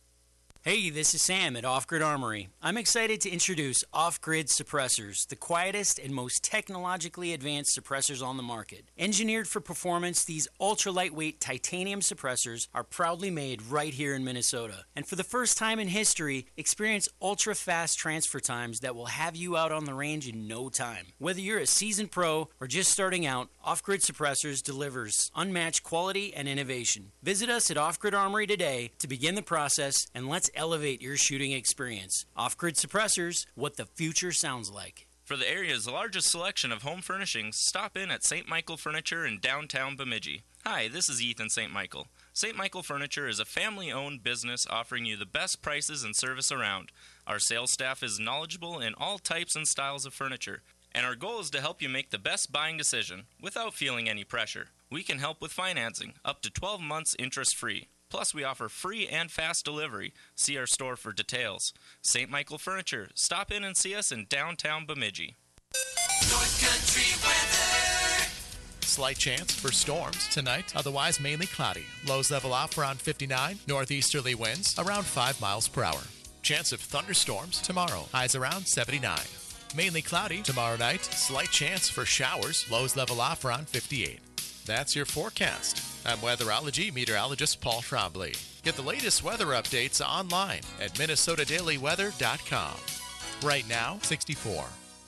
Hey, this is Sam at Off Grid Armory. I'm excited to introduce Off Grid Suppressors, the quietest and most technologically advanced suppressors on the market. Engineered for performance, these ultra-lightweight titanium suppressors are proudly made right here in Minnesota. And for the first time in history, experience ultra-fast transfer times that will have you out on the range in no time. Whether you're a seasoned pro or just starting out, Off Grid Suppressors delivers unmatched quality and innovation. Visit us at Off Grid Armory today to begin the process, and let's elevate your shooting experience. Off-Grid Suppressors, what the future sounds like. For the area's largest selection of home furnishings, stop in at St. Michael Furniture in downtown Bemidji. Hi, this is Ethan St. Michael. St. Michael Furniture is a family-owned business offering you the best prices and service around. Our sales staff is knowledgeable in all types and styles of furniture, and our goal is to help you make the best buying decision without feeling any pressure. We can help with financing, up to 12 months interest-free. Plus, we offer free and fast delivery. See our store for details. St. Michael Furniture. Stop in and see us in downtown Bemidji. North Country weather. Slight chance for storms tonight, otherwise mainly cloudy. Lows level off around 59. Northeasterly winds around 5 miles per hour. Chance of thunderstorms tomorrow. Highs around 79. Mainly cloudy tomorrow night. Slight chance for showers. Lows level off around 58. That's your forecast. I'm weatherology meteorologist Paul Trombley. Get the latest weather updates online at minnesotadailyweather.com. Right now, 64.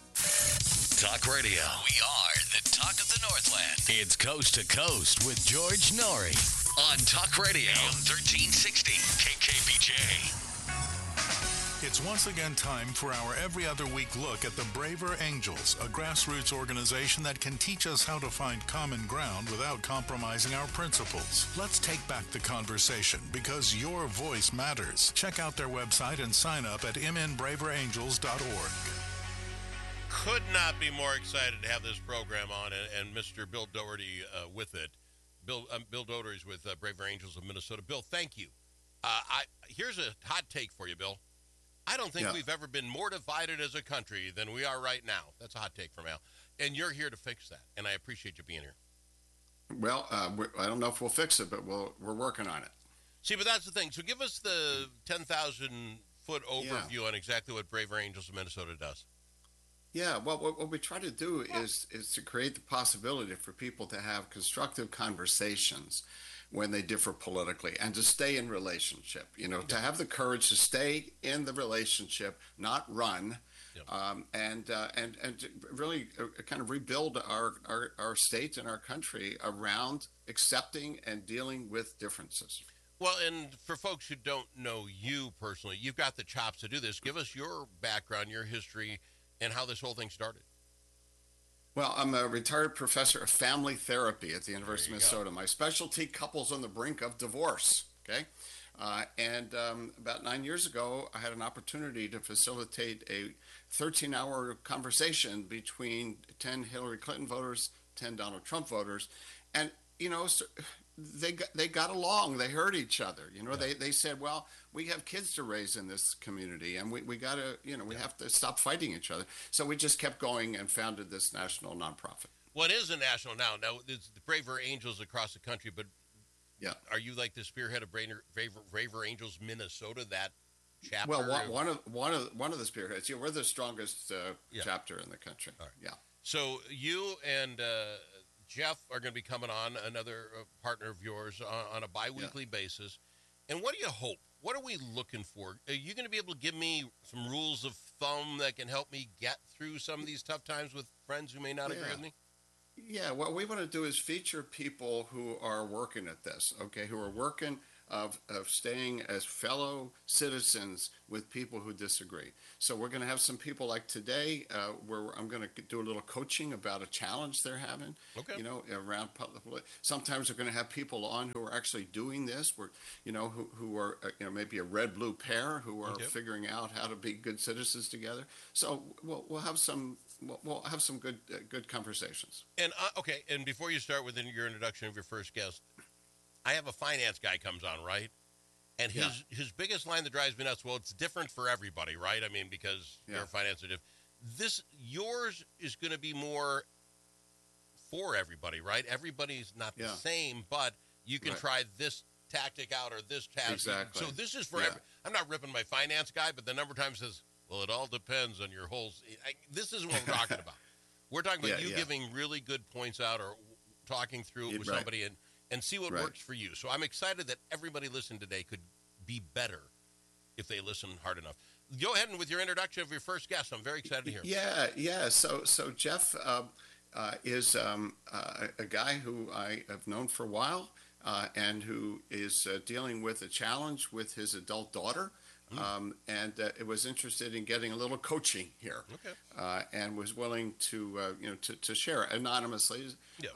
Talk Radio. We are the talk of the Northland. It's Coast to Coast with George Norrie on Talk Radio 1360 KKBJ. It's once again time for our every other week look at the Braver Angels, a grassroots organization that can teach us how to find common ground without compromising our principles. Let's take back the conversation because your voice matters. Check out their website and sign up at mnbraverangels.org. Could not be more excited to have this program on and Mr. Bill Doherty with it. Bill Doherty is with Braver Angels of Minnesota. Bill, thank you. Here's a hot take for you, Bill. I don't think we've ever been more divided as a country than we are right now. That's a hot take from Al. And you're here to fix that, and I appreciate you being here. Well, I don't know if we'll fix it, but we're working on it. See, but that's the thing. So give us the 10,000-foot overview on exactly what Braver Angels of Minnesota does. Yeah, well, what we try to do is to create the possibility for people to have constructive conversations when they differ politically and to stay in relationship, to have the courage to stay in the relationship, not run, and to really kind of rebuild our state and our country around accepting and dealing with differences. Well, and for folks who don't know you personally, you've got the chops to do this. Give us your background, your history, and how this whole thing started. Well, I'm a retired professor of family therapy at the University of Minnesota. My specialty, couples on the brink of divorce, okay? And about 9 years ago, I had an opportunity to facilitate a 13-hour conversation between 10 Hillary Clinton voters, 10 Donald Trump voters. And, they got along. They heard each other. They said, well, we have kids to raise in this community, and we got to, we have to stop fighting each other. So we just kept going and founded this national nonprofit. Well, it is a national now. Now, it's the Braver Angels across the country, but are you like the spearhead of Braver Angels Minnesota, that chapter? Well, one of the spearheads. We're the strongest chapter in the country. Right. Yeah. So you and Jeff are going to be coming on, another partner of yours, on a bi-weekly basis. And what do you hope? What are we looking for? Are you going to be able to give me some rules of thumb that can help me get through some of these tough times with friends who may not agree with me? Yeah, what we want to do is feature people who are working at this, okay, who are working of staying as fellow citizens with people who disagree. So we're going to have some people like today where I'm going to do a little coaching about a challenge they're having, around public. Sometimes we're going to have people on who are actually doing this, who are, maybe a red-blue pair who are figuring out how to be good citizens together. So we'll have some good conversations. And and before you start with your introduction of your first guest, I have a finance guy comes on, right? And his biggest line that drives me nuts, well, it's different for everybody, right? I mean, because your finance are different. Yours is going to be more for everybody, right? Everybody's not the same, but you can try this tactic out or this tactic. Exactly. So this is for I'm not ripping my finance guy, but the number of times says, well, it all depends on your whole this isn't what we're talking about. We're talking about you giving really good points out or talking through it with somebody and see what works for you. So I'm excited that everybody listening today could be better if they listen hard enough. Go ahead and with your introduction of your first guest, I'm very excited to hear. Yeah. So Jeff is a guy who I have known for a while and who is dealing with a challenge with his adult daughter. And it was interested in getting a little coaching here, and was willing to share it anonymously.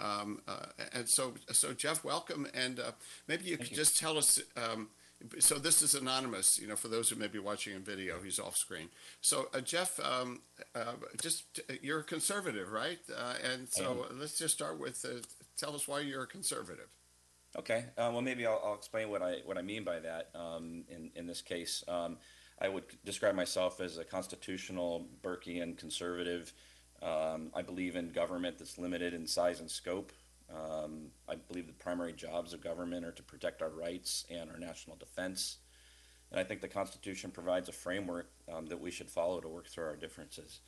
And so Jeff, welcome, and maybe you could just tell us. So this is anonymous, for those who may be watching in video. He's off screen. So Jeff, you're a conservative, right? And so let's just start with tell us why you're a conservative. Okay. Well, maybe I'll explain what I mean by that. In this case, I would describe myself as a constitutional Burkean conservative. I believe in government that's limited in size and scope. I believe the primary jobs of government are to protect our rights and our national defense. And I think the Constitution provides a framework that we should follow to work through our differences.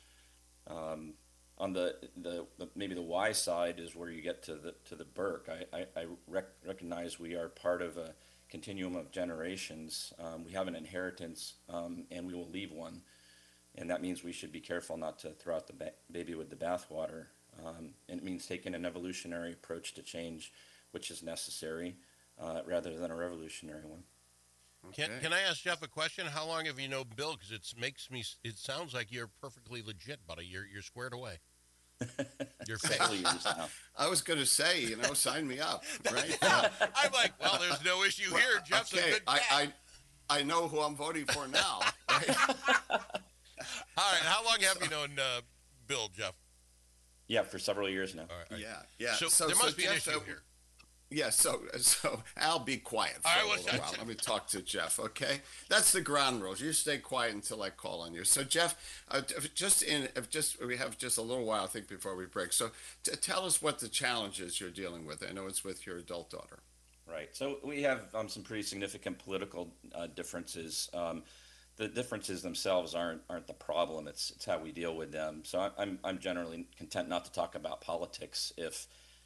On the maybe the why side is where you get to the Burke. I recognize we are part of a continuum of generations. We have an inheritance, and we will leave one, and that means we should be careful not to throw out the baby with the bathwater. And it means taking an evolutionary approach to change, which is necessary, rather than a revolutionary one. Okay. Can I ask Jeff a question? How long have you known Bill? Because it sounds like you're perfectly legit, buddy. You're squared away. You're I was going to say, sign me up, right? I'm like, well, there's no issue here. Jeff's a good guy. I know who I'm voting for now. Right? All right. How long have you known Bill, Jeff? Yeah, for several years now. All right. Yeah. So there must be an issue here. Yeah, so Al, be quiet for a little while. Let me talk to Jeff, okay? That's the ground rules. You stay quiet until I call on you. So, Jeff, we have just a little while, I think, before we break. So, tell us what the challenges you're dealing with. I know it's with your adult daughter. Right. So we have some pretty significant political differences. The differences themselves aren't the problem. It's how we deal with them. So I'm generally content not to talk about politics if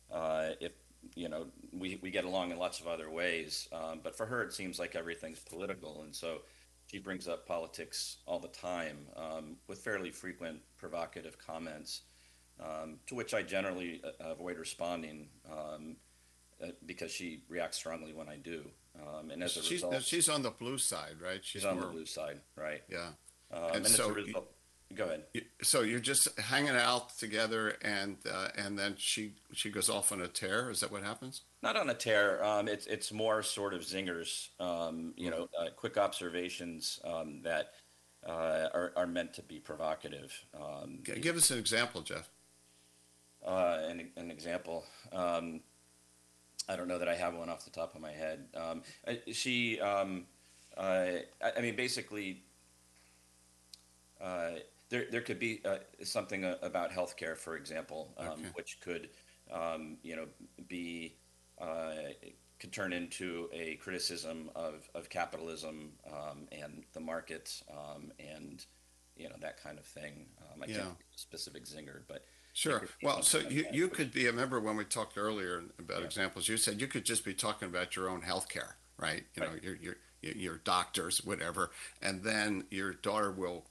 we get along in lots of other ways, but for her it seems like everything's political, and so she brings up politics all the time with fairly frequent provocative comments, to which I generally avoid responding because she reacts strongly when I do, and as a result, she's on the blue side, right? She's on the blue side, right? Yeah, and so as a result, go ahead. So you're just hanging out together, and then she goes off on a tear. Is that what happens? Not on a tear. It's more sort of zingers. Quick observations that are meant to be provocative. Give us an example, Jeff. An example. I don't know that I have one off the top of my head. Basically. There could be something about healthcare, for example, which could, could turn into a criticism of capitalism and the market and that kind of thing. I can't give a specific zinger, but sure. Well, so you could be. I remember when we talked earlier about examples. You said you could just be talking about your own healthcare, right? Your doctors, whatever, and then your daughter will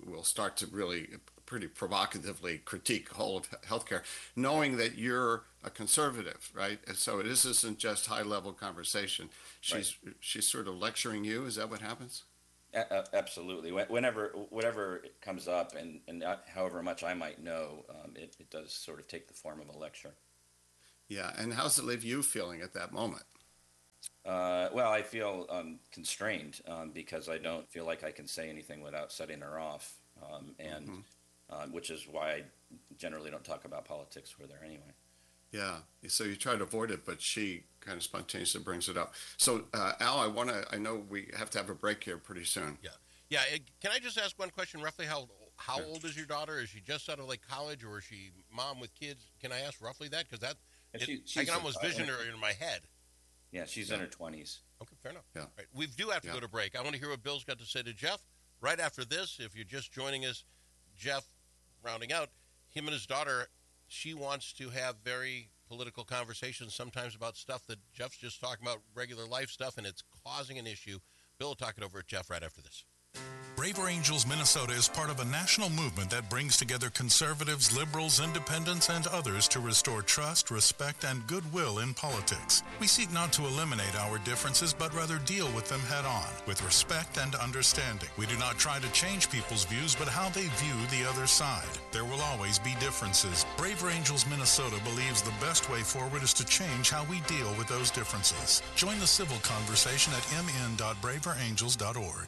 will start to really pretty provocatively critique whole of healthcare, knowing that you're a conservative, right? And so this isn't just high-level conversation. She's sort of lecturing you. Is that what happens? Absolutely. Whatever it comes up, and however much I might know, it does sort of take the form of a lecture. Yeah, and how's it leave you feeling at that moment? Well, I feel constrained because I don't feel like I can say anything without setting her off, which is why I generally don't talk about politics with her anyway. Yeah, so you try to avoid it, but she kind of spontaneously brings it up. So, Al, I know we have to have a break here pretty soon. Yeah. Can I just ask one question? Roughly, how old is your daughter? Is she just out of college, or is she mom with kids? Can I ask roughly that? Because I can almost vision her in my head. Yeah, she's in her 20s. Okay, fair enough. Yeah. Right, we do have to go to break. I want to hear what Bill's got to say to Jeff right after this. If you're just joining us, Jeff, rounding out, him and his daughter, she wants to have very political conversations sometimes about stuff that Jeff's just talking about, regular life stuff, and it's causing an issue. Bill will talk it over at Jeff right after this. Braver Angels Minnesota is part of a national movement that brings together conservatives, liberals, independents, and others to restore trust, respect, and goodwill in politics. We seek not to eliminate our differences, but rather deal with them head on, with respect and understanding. We do not try to change people's views, but how they view the other side. There will always be differences. Braver Angels Minnesota believes the best way forward is to change how we deal with those differences. Join the civil conversation at mn.braverangels.org.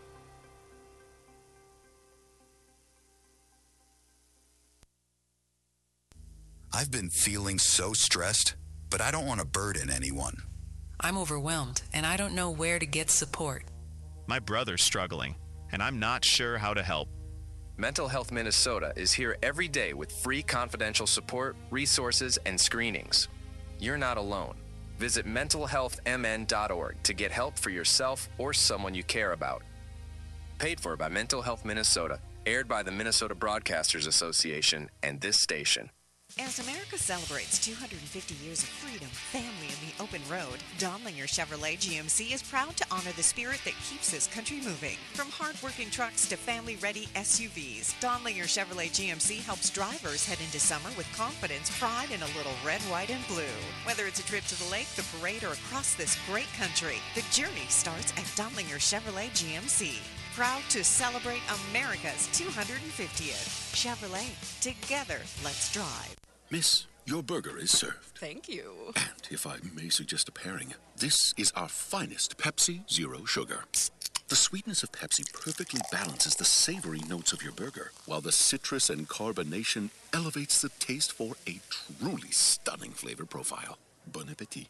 I've been feeling so stressed, but I don't want to burden anyone. I'm overwhelmed, and I don't know where to get support. My brother's struggling, and I'm not sure how to help. Mental Health Minnesota is here every day with free confidential support, resources, and screenings. You're not alone. Visit mentalhealthmn.org to get help for yourself or someone you care about. Paid for by Mental Health Minnesota, aired by the Minnesota Broadcasters Association and this station. As America celebrates 250 years of freedom, family, and the open road, Donlinger Chevrolet GMC is proud to honor the spirit that keeps this country moving. From hard-working trucks to family-ready SUVs, Donlinger Chevrolet GMC helps drivers head into summer with confidence, pride, and a little red, white, and blue. Whether it's a trip to the lake, the parade, or across this great country, the journey starts at Donlinger Chevrolet GMC. Proud to celebrate America's 250th. Chevrolet. Together, let's drive. Miss, your burger is served. Thank you. And if I may suggest a pairing, this is our finest Pepsi Zero Sugar. The sweetness of Pepsi perfectly balances the savory notes of your burger, while the citrus and carbonation elevates the taste for a truly stunning flavor profile. Bon appetit.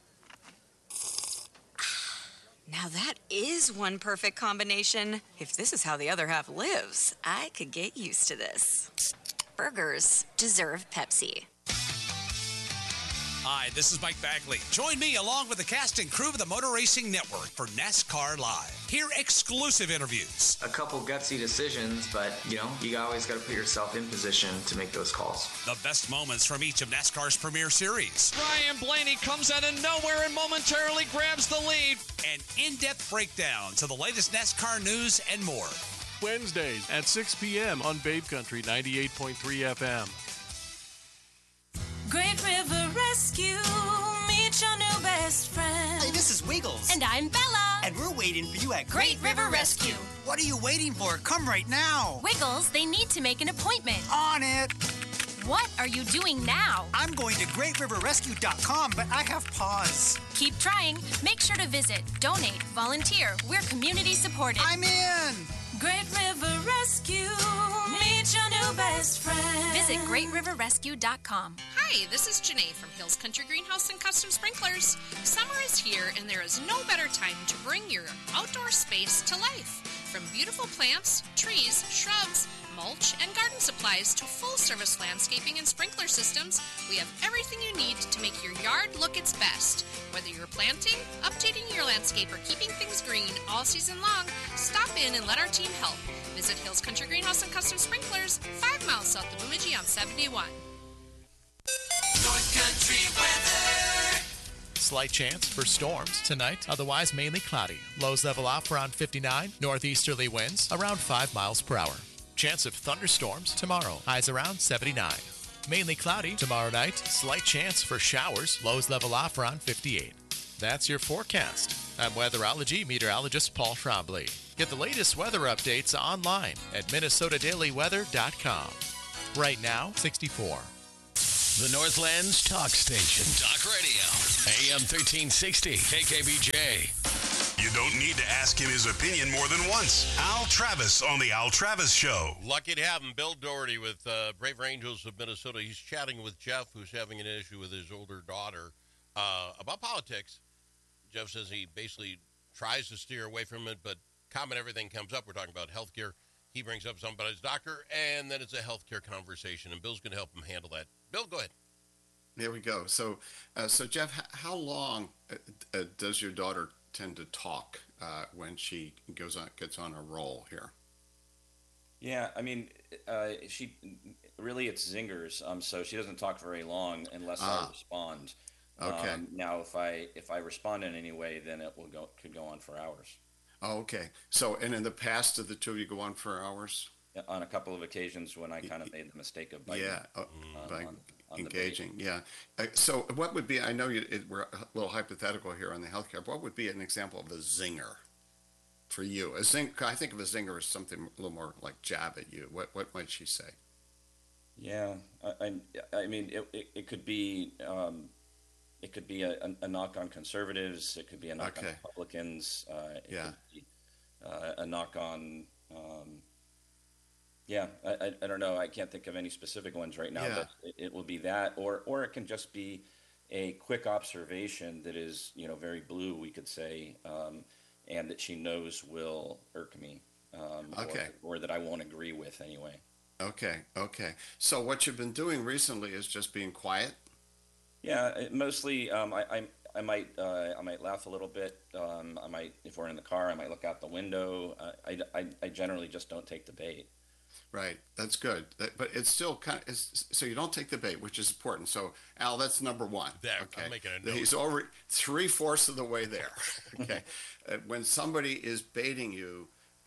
Now that is one perfect combination. If this is how the other half lives, I could get used to this. Burgers deserve Pepsi. Hi, this is Mike Bagley. Join me along with the cast and crew of the Motor Racing Network for NASCAR Live. Hear exclusive interviews. A couple gutsy decisions, but, you always got to put yourself in position to make those calls. The best moments from each of NASCAR's premier series. Ryan Blaney comes out of nowhere and momentarily grabs the lead. And in-depth breakdowns of the latest NASCAR news and more. Wednesdays at 6 p.m. on Babe Country 98.3 FM. Great River Rescue, meet your new best friend. Hey, this is Wiggles. And I'm Bella. And we're waiting for you at Great River Rescue. What are you waiting for? Come right now. Wiggles, they need to make an appointment. On it. What are you doing now? I'm going to GreatRiverRescue.com, but I have pause. Keep trying. Make sure to visit, donate, volunteer. We're community supported. I'm in. Great River Rescue, meet your new best friend. Visit GreatRiverRescue.com. Hi, this is Janae from Hills Country Greenhouse and Custom Sprinklers. Summer is here, and there is no better time to bring your outdoor space to life. From beautiful plants, trees, shrubs, mulch, and garden supplies to full-service landscaping and sprinkler systems, we have everything you need to make your yard look its best. Whether you're planting, updating your landscape, or keeping things green all season long, stop in and let our team help. Visit Hills Country Greenhouse and Custom Sprinklers, 5 miles south of Bemidji on 71. North Country weather. Slight chance for storms tonight, otherwise mainly cloudy. Lows level off around 59. Northeasterly winds around 5 miles per hour. Chance of thunderstorms tomorrow. Highs around 79. Mainly cloudy tomorrow night. Slight chance for showers. Lows level off around 58. That's your forecast. I'm weatherology meteorologist Paul Trombley. Get the latest weather updates online at minnesotadailyweather.com. Right now, 64. The Northland's talk station. Talk radio. AM 1360. KKBJ. You don't need to ask him his opinion more than once. Al Travis on the Al Travis Show. Lucky to have him. Bill Doherty with Braver Angels of Minnesota. He's chatting with Jeff, who's having an issue with his older daughter about politics. Jeff says he basically tries to steer away from it, but common everything comes up. We're talking about healthcare. He brings up something about his doctor, and then it's a healthcare conversation, and Bill's going to help him handle that. Bill, go ahead. There we go. So Jeff, how long does your daughter tend to talk when she gets on a roll here? Yeah, I mean, she really it's zingers. So she doesn't talk very long unless I respond. Okay. Now, if I respond in any way, then it could go on for hours. Oh, okay. So, and in the past, did the two of you go on for hours? On a couple of occasions when I kind of made the mistake of biting. Yeah, by on engaging. Yeah. So, what would be? I know we're a little hypothetical here on the healthcare. What would be an example of a zinger for you? I think of a zinger as something a little more like jab at you. What might she say? Yeah, I mean, it could be. It could be a knock on conservatives. It could be a knock on Republicans. It could be a knock on. I don't know. I can't think of any specific ones right now, but it will be that, or it can just be a quick observation that is, very blue, we could say, and that she knows will irk me, or that I won't agree with anyway. Okay. So what you've been doing recently is just being quiet. Yeah, mostly. I might laugh a little bit. I might, if we're in the car, I might look out the window. I generally just don't take the bait. Right, that's good. But it's still so you don't take the bait, which is important. So Al, that's number one. There, okay. I'm making a note. He's already 3/4 of the way there. Okay, when somebody is baiting you,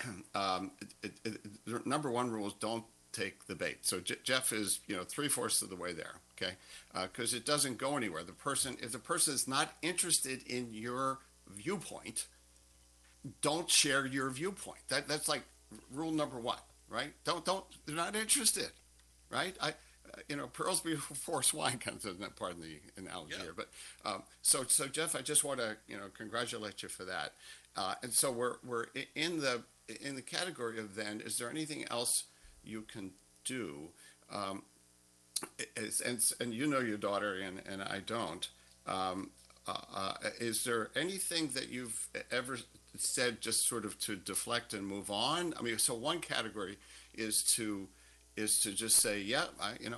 number one rule is don't take the bait. So Jeff is 3/4 of the way there. Okay, because it doesn't go anywhere. If the person is not interested in your viewpoint, don't share your viewpoint. That's like rule number one, right? They're not interested, right? Pearls before swine kind of pardon the analogy here, but so Jeff, I just want to congratulate you for that. And so we're in the category of then. Is there anything else you can do? And you know your daughter, and I don't. Is there anything that you've ever said just sort of to deflect and move on? I mean, so one category is to just say, yeah,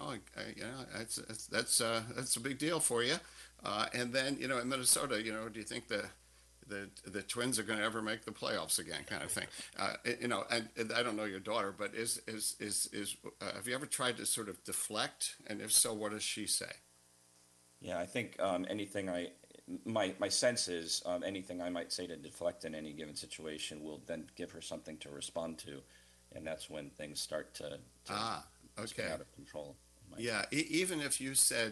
that's a big deal for you. And then in Minnesota, do you think the Twins are going to ever make the playoffs again, kind of thing? And I don't know your daughter, but have you ever tried to sort of deflect? And if so, what does she say? Yeah, I think my sense is anything I might say to deflect in any given situation will then give her something to respond to, and that's when things start to get out of control. Yeah, even if you said,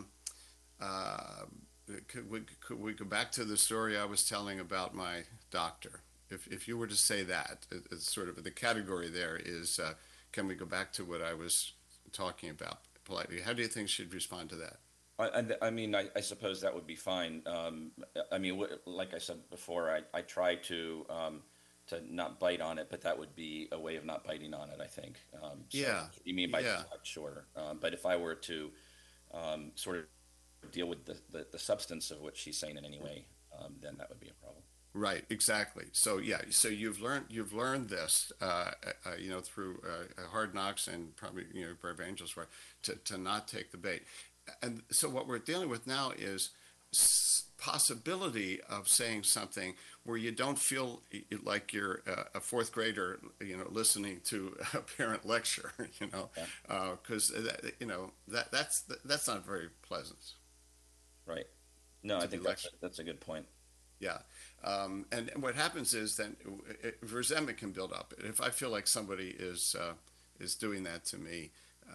could we go back to the story I was telling about my doctor? If you were to say that, it's sort of the category there is, can we go back to what I was talking about politely? How do you think she'd respond to that? I mean, I suppose that would be fine. I mean, like I said before, I try to not bite on it, but that would be a way of not biting on it, I think. You mean by deflect, sure. But if I were to sort of deal with the substance of what she's saying in any way, then that would be a problem. Right, exactly. So so you've learned this, through Hard Knocks and probably Brave Angels, right, to not take the bait. And so what we're dealing with now is possibility of saying something where you don't feel like you're a fourth grader, listening to a parent lecture, because that's not very pleasant. Right. No, I think that's a good point. Yeah. And what happens is then resentment can build up. If I feel like somebody is is doing that to me,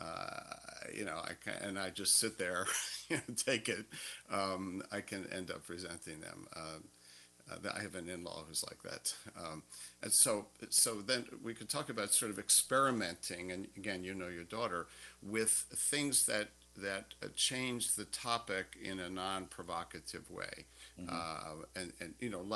I just sit there, take it. I can end up resenting them. I have an in-law who's like that, and so then we could talk about sort of experimenting, and again, your daughter, with things that change the topic in a non-provocative way, and